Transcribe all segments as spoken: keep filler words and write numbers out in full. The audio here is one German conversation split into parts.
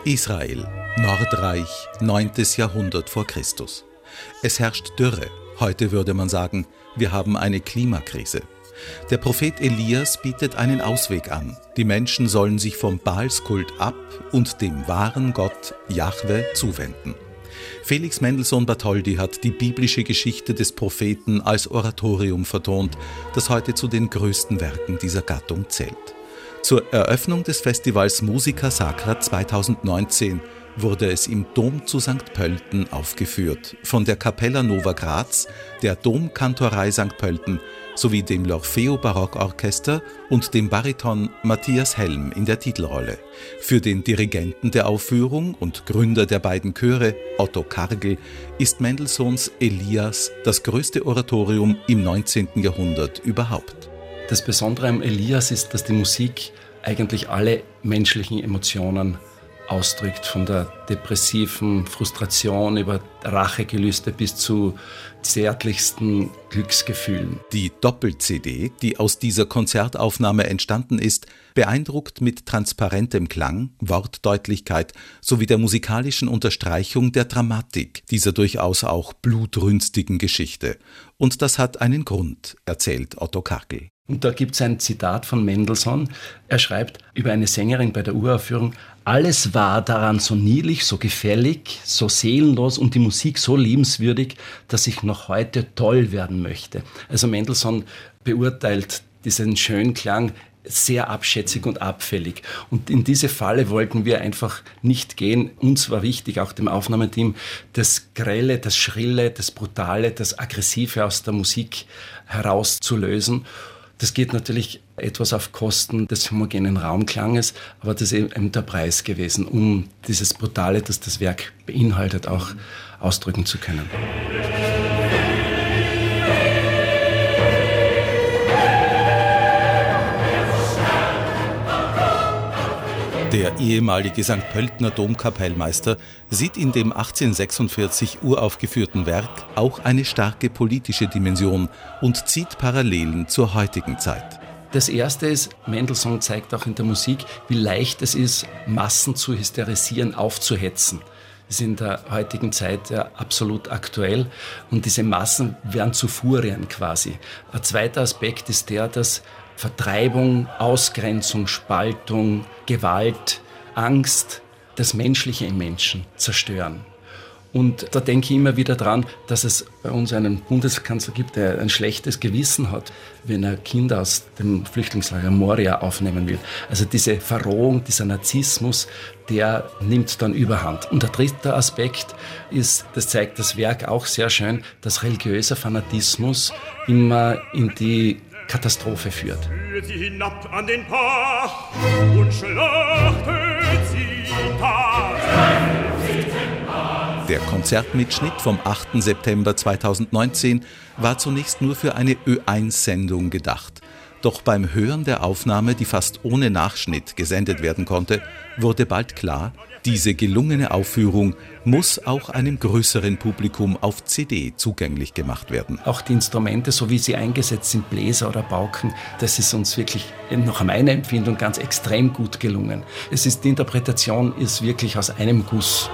Israel, Nordreich, neuntes Jahrhundert vor Christus. Es herrscht Dürre. Heute würde man sagen, wir haben eine Klimakrise. Der Prophet Elias bietet einen Ausweg an. Die Menschen sollen sich vom Baalskult ab und dem wahren Gott Jahwe zuwenden. Felix Mendelssohn Bartholdy hat die biblische Geschichte des Propheten als Oratorium vertont, das heute zu den größten Werken dieser Gattung zählt. Zur Eröffnung des Festivals Musica Sacra zweitausendneunzehn wurde es im Dom zu Sankt Pölten aufgeführt, von der Capella Nova Graz, der Domkantorei Sankt Pölten sowie dem L'Orfeo Barockorchester und dem Bariton Matthias Helm in der Titelrolle. Für den Dirigenten der Aufführung und Gründer der beiden Chöre, Otto Kargl, ist Mendelssohns Elias das größte Oratorium im neunzehnten Jahrhundert überhaupt. Das Besondere am Elias ist, dass die Musik eigentlich alle menschlichen Emotionen ausdrückt, von der depressiven Frustration über Rachegelüste bis zu zärtlichsten Glücksgefühlen. Die Doppel-C D, die aus dieser Konzertaufnahme entstanden ist, beeindruckt mit transparentem Klang, Wortdeutlichkeit sowie der musikalischen Unterstreichung der Dramatik dieser durchaus auch blutrünstigen Geschichte. Und das hat einen Grund, erzählt Otto Kargl. Und da gibt es ein Zitat von Mendelssohn. Er schreibt über eine Sängerin bei der Uraufführung: Alles war daran so niedlich, so gefällig, so seelenlos und die Musik so liebenswürdig, dass ich noch heute toll werden möchte. Also Mendelssohn beurteilt diesen schönen Klang sehr abschätzig und abfällig. Und in diese Falle wollten wir einfach nicht gehen. Uns war wichtig, auch dem Aufnahmeteam, das Grelle, das Schrille, das Brutale, das Aggressive aus der Musik herauszulösen. Das geht natürlich etwas auf Kosten des homogenen Raumklanges, aber das ist eben der Preis gewesen, um dieses Brutale, das das Werk beinhaltet, auch ausdrücken zu können. Der ehemalige Sankt Pöltener Domkapellmeister sieht in dem achtzehnhundertsechsundvierzig uraufgeführten Werk auch eine starke politische Dimension und zieht Parallelen zur heutigen Zeit. Das Erste ist, Mendelssohn zeigt auch in der Musik, wie leicht es ist, Massen zu hysterisieren, aufzuhetzen. Das ist in der heutigen Zeit ja absolut aktuell und diese Massen werden zu Furien quasi. Ein zweiter Aspekt ist der, dass Vertreibung, Ausgrenzung, Spaltung, Gewalt, Angst das Menschliche im Menschen zerstören. Und da denke ich immer wieder dran, dass es bei uns einen Bundeskanzler gibt, der ein schlechtes Gewissen hat, wenn er Kinder aus dem Flüchtlingslager Moria aufnehmen will. Also diese Verrohung, dieser Narzissmus, der nimmt dann Überhand. Und der dritte Aspekt ist, das zeigt das Werk auch sehr schön, dass religiöser Fanatismus immer in die Katastrophe führt. Führt sie hinab an den Bach und schlachtet sie Tag. Der Konzertmitschnitt vom achten September zweitausendneunzehn war zunächst nur für eine Ö eins Sendung gedacht. Doch beim Hören der Aufnahme, die fast ohne Nachschnitt gesendet werden konnte, wurde bald klar, diese gelungene Aufführung muss auch einem größeren Publikum auf C D zugänglich gemacht werden. Auch die Instrumente, so wie sie eingesetzt sind, Bläser oder Pauken, das ist uns wirklich nach meiner Empfindung ganz extrem gut gelungen. Es ist, die Interpretation ist wirklich aus einem Guss.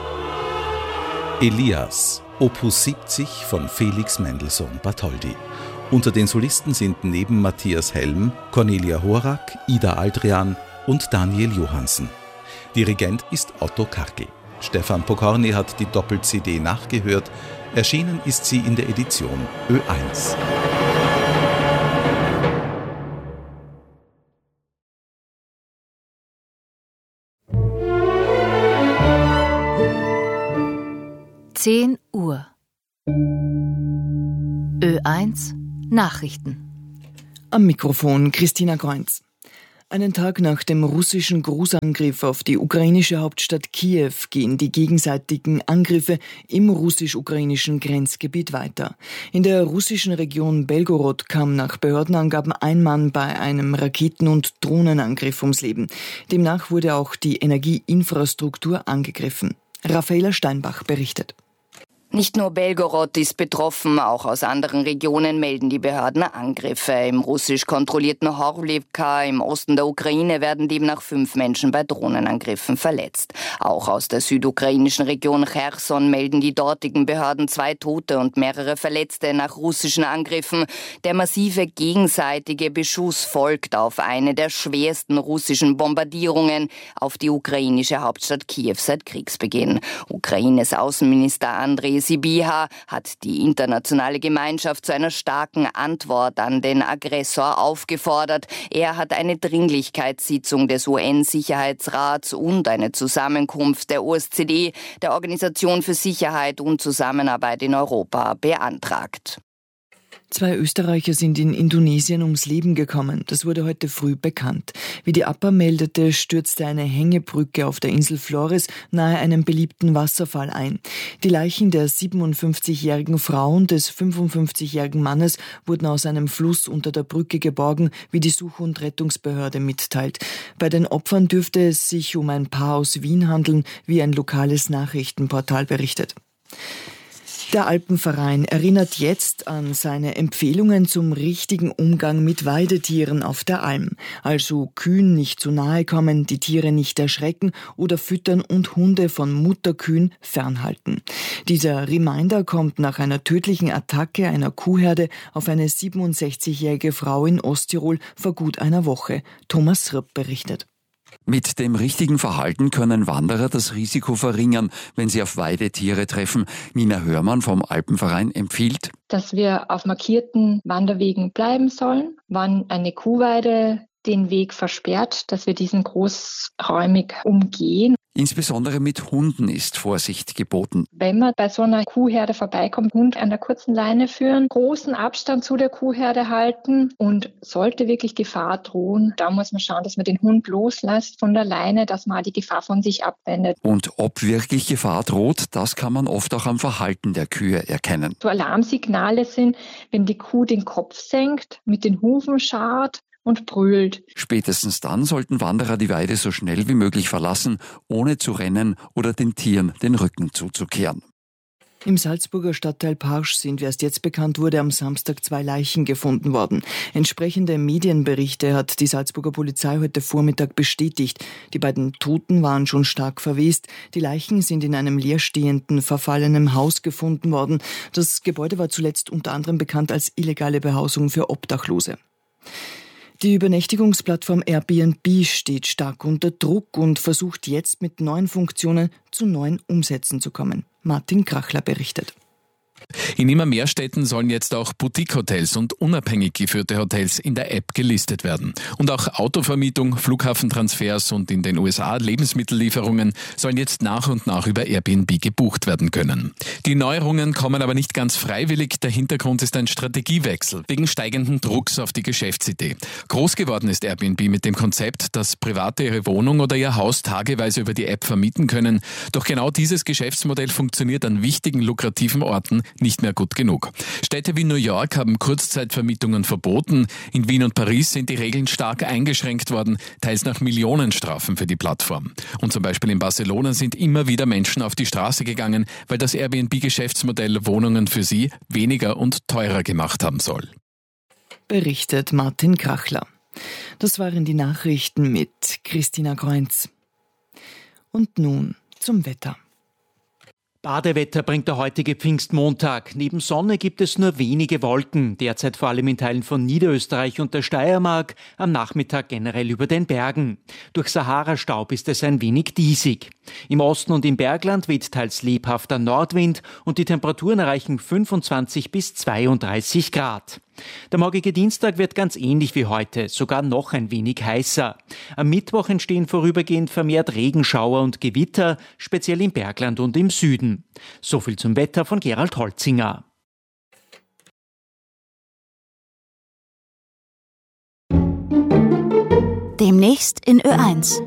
Elias, Opus siebzig von Felix Mendelssohn Bartholdy. Unter den Solisten sind neben Matthias Helm Cornelia Horak, Ida Aldrian und Daniel Johansen. Dirigent ist Otto Kargl. Stefan Pokorny hat die Doppel-C D nachgehört. Erschienen ist sie in der Edition Ö eins. zehn Uhr. Ö eins Nachrichten. Am Mikrofon Christina Kreunz. Einen Tag nach dem russischen Großangriff auf die ukrainische Hauptstadt Kiew gehen die gegenseitigen Angriffe im russisch-ukrainischen Grenzgebiet weiter. In der russischen Region Belgorod kam nach Behördenangaben ein Mann bei einem Raketen- und Drohnenangriff ums Leben. Demnach wurde auch die Energieinfrastruktur angegriffen. Raffaela Steinbach berichtet. Nicht nur Belgorod ist betroffen, auch aus anderen Regionen melden die Behörden Angriffe. Im russisch kontrollierten Horlivka im Osten der Ukraine werden demnach fünf Menschen bei Drohnenangriffen verletzt. Auch aus der südukrainischen Region Cherson melden die dortigen Behörden zwei Tote und mehrere Verletzte nach russischen Angriffen. Der massive gegenseitige Beschuss folgt auf eine der schwersten russischen Bombardierungen auf die ukrainische Hauptstadt Kiew seit Kriegsbeginn. Ukraines Außenminister Andrei Sybiha hat die internationale Gemeinschaft zu einer starken Antwort an den Aggressor aufgefordert. Er hat eine Dringlichkeitssitzung des U N-Sicherheitsrats und eine Zusammenkunft der O S Z E, der Organisation für Sicherheit und Zusammenarbeit in Europa, beantragt. Zwei Österreicher sind in Indonesien ums Leben gekommen. Das wurde heute früh bekannt. Wie die A P A meldete, stürzte eine Hängebrücke auf der Insel Flores nahe einem beliebten Wasserfall ein. Die Leichen der siebenundfünfzigjährigen Frau und des fünfundfünfzigjährigen Mannes wurden aus einem Fluss unter der Brücke geborgen, wie die Such- und Rettungsbehörde mitteilt. Bei den Opfern dürfte es sich um ein Paar aus Wien handeln, wie ein lokales Nachrichtenportal berichtet. Der Alpenverein erinnert jetzt an seine Empfehlungen zum richtigen Umgang mit Weidetieren auf der Alm. Also Kühen nicht zu nahe kommen, die Tiere nicht erschrecken oder füttern und Hunde von Mutterkühen fernhalten. Dieser Reminder kommt nach einer tödlichen Attacke einer Kuhherde auf eine siebenundsechzigjährige Frau in Osttirol vor gut einer Woche. Thomas Ripp berichtet. Mit dem richtigen Verhalten können Wanderer das Risiko verringern, wenn sie auf Weidetiere treffen. Nina Hörmann vom Alpenverein empfiehlt, dass wir auf markierten Wanderwegen bleiben sollen, wann eine Kuhweide den Weg versperrt, dass wir diesen großräumig umgehen. Insbesondere mit Hunden ist Vorsicht geboten. Wenn man bei so einer Kuhherde vorbeikommt, Hund an der kurzen Leine führen, großen Abstand zu der Kuhherde halten und sollte wirklich Gefahr drohen, da muss man schauen, dass man den Hund loslässt von der Leine, dass man die Gefahr von sich abwendet. Und ob wirklich Gefahr droht, das kann man oft auch am Verhalten der Kühe erkennen. So Alarmsignale sind, wenn die Kuh den Kopf senkt, mit den Hufen scharrt und brüllt. Spätestens dann sollten Wanderer die Weide so schnell wie möglich verlassen, ohne zu rennen oder den Tieren den Rücken zuzukehren. Im Salzburger Stadtteil Parsch sind, wie erst jetzt bekannt wurde, am Samstag zwei Leichen gefunden worden. Entsprechende Medienberichte hat die Salzburger Polizei heute Vormittag bestätigt. Die beiden Toten waren schon stark verwest. Die Leichen sind in einem leerstehenden, verfallenen Haus gefunden worden. Das Gebäude war zuletzt unter anderem bekannt als illegale Behausung für Obdachlose. Die Übernächtigungsplattform Airbnb steht stark unter Druck und versucht jetzt mit neuen Funktionen zu neuen Umsätzen zu kommen. Martin Krachler berichtet. In immer mehr Städten sollen jetzt auch Boutique-Hotels und unabhängig geführte Hotels in der App gelistet werden. Und auch Autovermietung, Flughafentransfers und in den U S A Lebensmittellieferungen sollen jetzt nach und nach über Airbnb gebucht werden können. Die Neuerungen kommen aber nicht ganz freiwillig. Der Hintergrund ist ein Strategiewechsel wegen steigenden Drucks auf die Geschäftsidee. Groß geworden ist Airbnb mit dem Konzept, dass Private ihre Wohnung oder ihr Haus tageweise über die App vermieten können. Doch genau dieses Geschäftsmodell funktioniert an wichtigen, lukrativen Orten nicht mehr gut genug. Städte wie New York haben Kurzzeitvermietungen verboten. In Wien und Paris sind die Regeln stark eingeschränkt worden, teils nach Millionenstrafen für die Plattform. Und zum Beispiel in Barcelona sind immer wieder Menschen auf die Straße gegangen, weil das Airbnb-Geschäftsmodell Wohnungen für sie weniger und teurer gemacht haben soll. Berichtet Martin Krachler. Das waren die Nachrichten mit Christina Kreunz. Und nun zum Wetter. Badewetter bringt der heutige Pfingstmontag. Neben Sonne gibt es nur wenige Wolken, derzeit vor allem in Teilen von Niederösterreich und der Steiermark, am Nachmittag generell über den Bergen. Durch Sahara-Staub ist es ein wenig diesig. Im Osten und im Bergland weht teils lebhafter Nordwind und die Temperaturen erreichen fünfundzwanzig bis zweiunddreißig Grad. Der morgige Dienstag wird ganz ähnlich wie heute, sogar noch ein wenig heißer. Am Mittwoch entstehen vorübergehend vermehrt Regenschauer und Gewitter, speziell im Bergland und im Süden. So viel zum Wetter von Gerald Holzinger. Demnächst in Ö eins.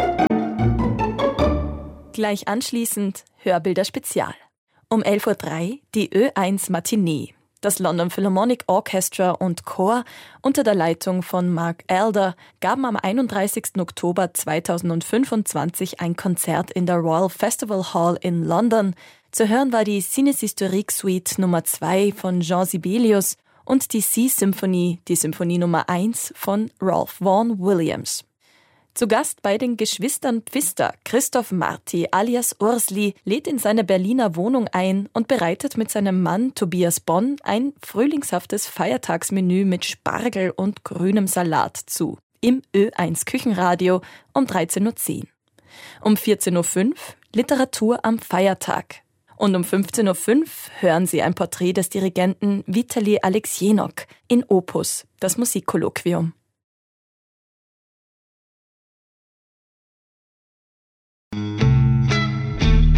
Gleich anschließend Hörbilder Spezial. Um elf Uhr drei die Ö eins Matinee. Das London Philharmonic Orchestra und Chor unter der Leitung von Mark Elder gaben am einunddreißigsten Oktober zweitausendfünfundzwanzig ein Konzert in der Royal Festival Hall in London. Zu hören war die Sinnes Historique Suite Nummer zwei von Jean Sibelius und die Sea-Symphonie, die Symphonie Nummer eins von Ralph Vaughan Williams. Zu Gast bei den Geschwistern Pfister, Christoph Marti alias Ursli lädt in seine Berliner Wohnung ein und bereitet mit seinem Mann Tobias Bonn ein frühlingshaftes Feiertagsmenü mit Spargel und grünem Salat zu. Im Ö eins Küchenradio um dreizehn Uhr zehn. Um vierzehn Uhr fünf Literatur am Feiertag. Und um fünfzehn Uhr fünf hören Sie ein Porträt des Dirigenten Vitali Aleksjenok in Opus, das Musikkolloquium.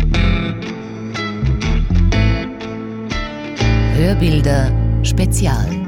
Hörbilder Spezial.